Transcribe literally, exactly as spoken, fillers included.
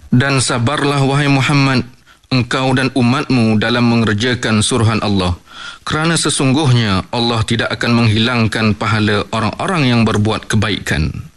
Dan sabarlah wahai Muhammad, engkau dan umatmu dalam mengerjakan suruhan Allah, kerana sesungguhnya Allah tidak akan menghilangkan pahala orang-orang yang berbuat kebaikan.